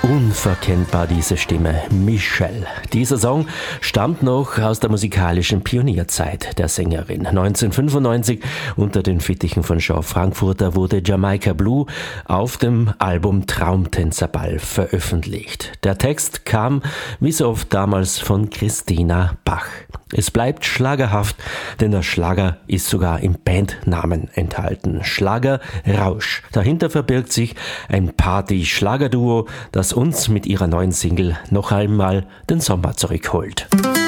Unverkennbar diese Stimme, Michelle. Dieser Song stammt noch aus der musikalischen Pionierzeit der Sängerin. 1995 unter den Fittichen von Jean Frankfurter wurde Jamaica Blue auf dem Album Traumtänzerball veröffentlicht. Der Text kam, wie so oft damals, von Christina Bach. Es bleibt schlagerhaft, denn der Schlager ist sogar im Bandnamen enthalten. Schlager Rausch. Dahinter verbirgt sich ein Party-Schlagerduo, das uns mit ihrer neuen Single noch einmal den Sommer zurückholt.